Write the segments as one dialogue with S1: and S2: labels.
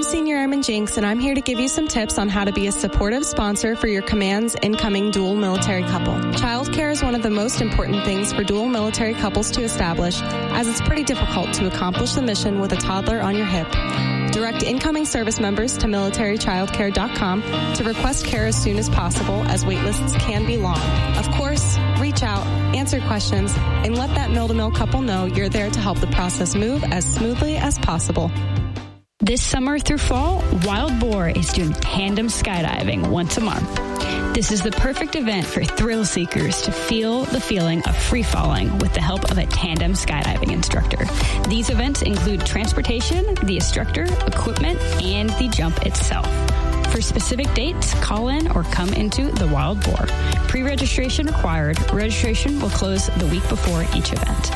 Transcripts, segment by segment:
S1: Senior Airman Jinx, and I'm here to give you some tips on how to be a supportive sponsor for your command's incoming dual military couple. Childcare is one of the most important things for dual military couples to establish, as it's pretty difficult to accomplish the mission with a toddler on your hip. Direct incoming service members to militarychildcare.com to request care as soon as possible, as waitlists can be long. Of course, reach out, answer questions, and let that mill-to-mill couple know you're there to help the process move as smoothly as possible.
S2: This summer through fall, Wild Boar is doing tandem skydiving once a month. This is the perfect event for thrill seekers to feel the feeling of free falling with the help of a tandem skydiving instructor. These events include transportation, the instructor, equipment, and the jump itself. For specific dates, call in or come into the Wild Boar. Pre-registration required. Registration will close the week before each event.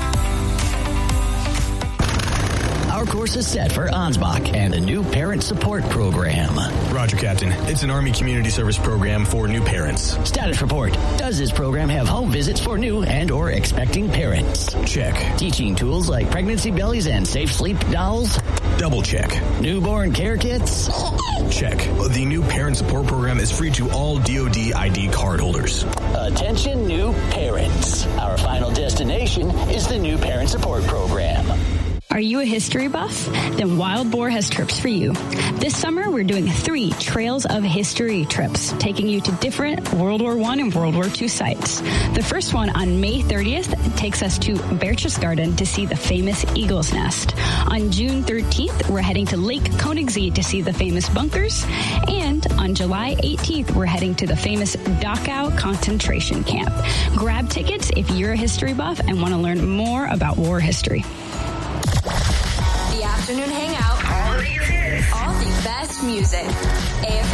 S3: Our course is set for Ansbach and the new parent support program.
S4: Roger, Captain. It's an Army Community Service program for new parents.
S3: Status report. Does this program have home visits for new and or expecting parents?
S4: Check.
S3: Teaching tools like pregnancy bellies and safe sleep dolls?
S4: Double check.
S3: Newborn care kits?
S4: Check. The new parent support program is free to all DoD ID card holders.
S3: Attention new parents. Our final destination is the new parent support program.
S2: Are you a history buff? Then Wild Boar has trips for you. This summer, we're doing 3 Trails of History trips, taking you to different World War I and World War II sites. The first one on May 30th takes us to Berchtesgaden to see the famous Eagle's Nest. On June 13th, we're heading to Lake Königssee to see the famous bunkers. And on July 18th, we're heading to the famous Dachau concentration camp. Grab tickets if you're a history buff and want to learn more about war history.
S5: The Afternoon Hangout. All the best music.